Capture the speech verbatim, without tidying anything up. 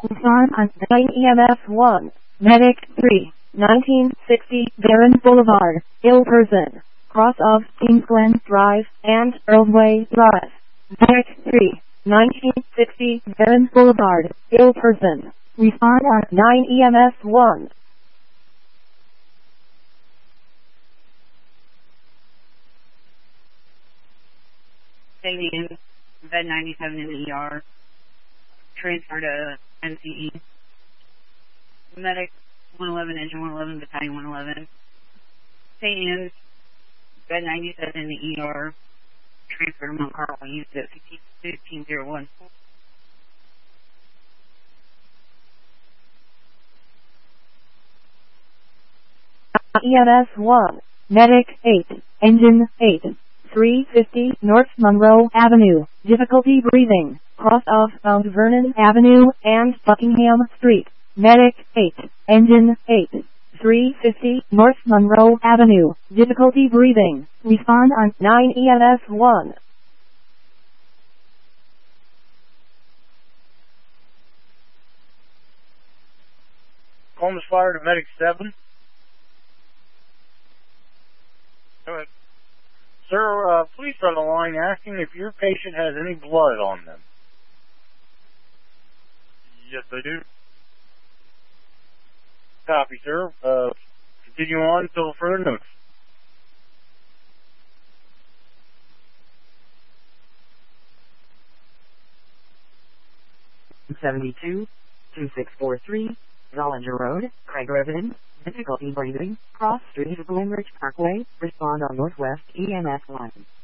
Respond on nine E M S one. Medic three. nineteen sixty Barron Boulevard, ill person. Cross of Kings Glen Drive and Earlsway Drive. Medic three. nineteen sixty Barron Boulevard, ill person. Respond on nine E M S one. Stadium, bed ninety-seven in the E R. Transfer to N C E. Medic one eleven, Engine one eleven, Battalion one eleven. Stadium, bed ninety-seven in the E R. Transfer to Mount Carmel, used at fifteen oh one. E M S one. Medic eight. Engine eight. three fifty North Monroe Avenue. Difficulty breathing. Cross of Mount Vernon Avenue and Buckingham Street. Medic eight. Engine eight. three fifty North Monroe Avenue. Difficulty breathing. Respond on nine E M S one. Columbus Fire to Medic seven. Go ahead. Sir, uh, please on the line asking if your patient has any blood on them. Yes, they do. Copy, sir. Uh, continue on until further notice. seventy-two, two six four three, Zollinger Road, Craig residence, difficulty breathing, cross street of Glenridge Parkway, respond on Northwest E M S line.